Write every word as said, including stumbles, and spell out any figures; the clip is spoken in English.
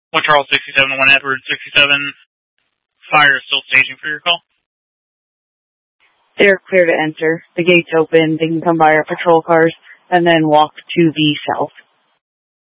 One Charles sixty-seven, one Edward sixty-seven. Fire is still staging for your call. They're clear to enter. The gate's open. They can come by our patrol cars and then walk to the south.